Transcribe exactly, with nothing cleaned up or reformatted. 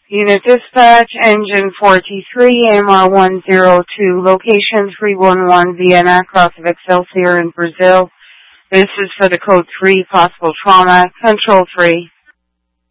Unit Dispatch, Engine forty-three, M R one oh two, location three one one Vienna, Cross of Excelsior in Brazil. This is for the code three, possible trauma. Control three.